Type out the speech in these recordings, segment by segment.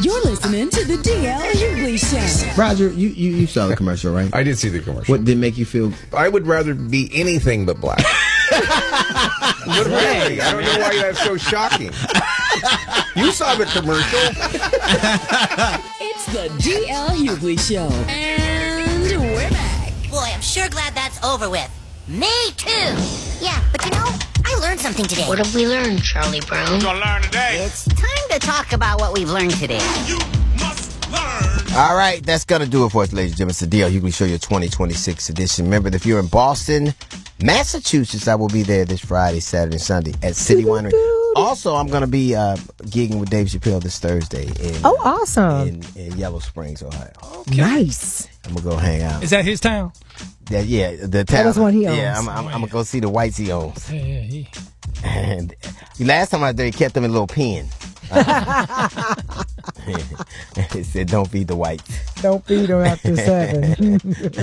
You're listening to the DL Hughley Show. Roger, you saw the commercial, right? I did see the commercial. What did make you feel? I would rather be anything but black. But really, I don't know why that's so shocking. You saw the commercial. It's the DL Hughley Show. And we're back. Boy, I'm sure glad that's over with. Me too. Yeah, but you know, I learned something today. What have we learned, Charlie Brown? Gonna learn today. It's time to talk about what we've learned today. You must learn. All right, that's going to do it for us, ladies and gentlemen. It's the DL Hughley Show, your 2026 edition. Remember, if you're in Boston, Massachusetts, I will be there this Friday, Saturday, and Sunday at City Winery. Also, I'm going to be gigging with Dave Chappelle this Thursday awesome. in Yellow Springs, Ohio. Okay. Nice. I'm going to go hang out. Is that his town? The town. That's one he owns. Yeah, I'm going to go see the whites he owns. Yeah. And last time I was there, he kept them in a little pen. He said, don't feed the whites. Don't feed them after 7.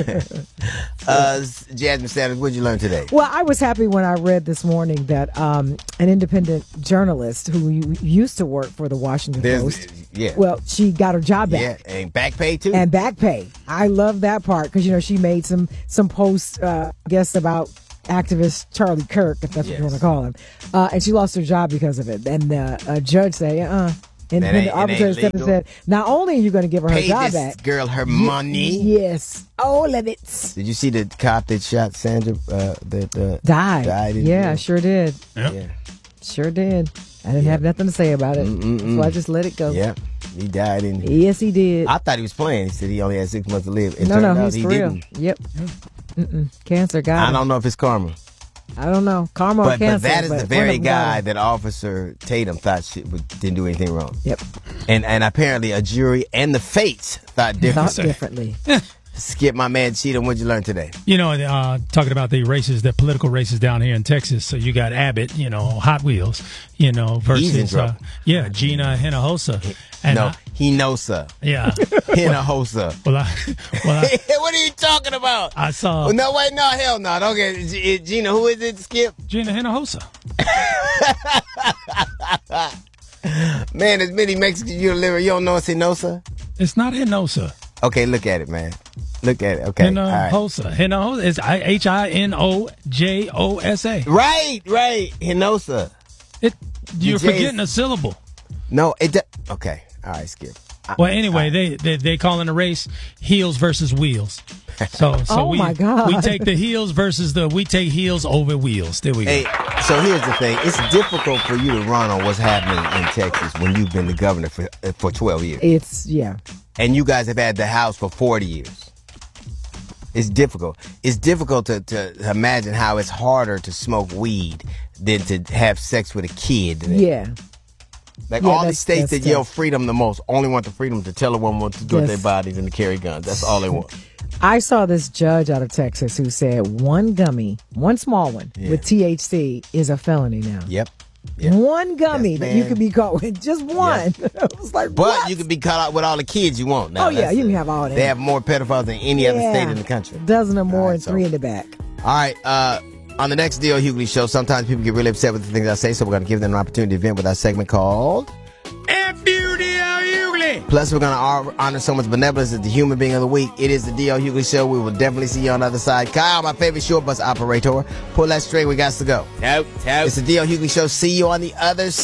Jasmine Sanders, what did you learn today? Well, I was happy when I read this morning that an independent journalist who used to work for the Washington Post, well, she got her job back. Yeah, and back pay too. And back pay. I love that part because, you know, she made some posts, I guess, about activist Charlie Kirk, if that's what you want to call him. And she lost her job because of it. And a judge said, independent arbitrator said, not only are you going to give her her job back. This girl her money. Yes, all of it. Did you see the cop that shot Sandra that died? Yeah, sure did. Yep. Yeah. Sure did. I didn't have nothing to say about it. So I just let it go. Yeah. He died in. Yes, he did. I thought he was playing. He said he only had 6 months to live. No, he's for real. Yep. Cancer got him. I don't know if it's karma. I don't know. Karma or cancer. But that is the very guy that Officer Tatum thought didn't do anything wrong. Yep. And apparently a jury and the fates thought differently. Skip, my man Cheatham, what'd you learn today? You know, talking about the political races down here in Texas. So you got Abbott, you know, Hot Wheels, you know, versus Gina Hinojosa. And Hinosa. Yeah. Hinojosa. What are you talking about? I saw. Well, no, wait, no, hell no. Don't get Gina. Who is it, Skip? Gina Hinojosa. Man, as many Mexicans you live, you don't know it's Hinosa? It's not Hinosa. Okay, look at it, man. Look at it. Okay. Hinojosa. Right. Hinojosa is Hinojosa. Right. Hinosa. You're forgetting a syllable. No, okay. All right, Skip. Well, anyway, they calling the race heels versus wheels. So my God. We take the heels we take heels over wheels. There we go. Hey, so here's the thing. It's difficult for you to run on what's happening in Texas when you've been the governor for 12 years. And you guys have had the House for 40 years. It's difficult. It's difficult to imagine how it's harder to smoke weed than to have sex with a kid. Yeah. Like all the states that yell freedom the most only want the freedom to tell a woman what to do with their bodies and to carry guns. That's all they want. I saw this judge out of Texas who said one small one with THC is a felony now. Yep. One gummy that you could be caught with, just one. I was like, but you could be caught out with all the kids you want now. You can have all that. They have more pedophiles than any other state in the country. A dozen or more and 3 in the back. All right. On the next DL Hughley Show, sometimes people get really upset with the things I say, so we're going to give them an opportunity to vent with our segment called F.U. DL Hughley. Plus, we're going to honor someone's benevolence as the human being of the week. It is the DL Hughley Show. We will definitely see you on the other side. Kyle, my favorite short bus operator. Pull that string. We got to go. Nope. It's the DL Hughley Show. See you on the other side.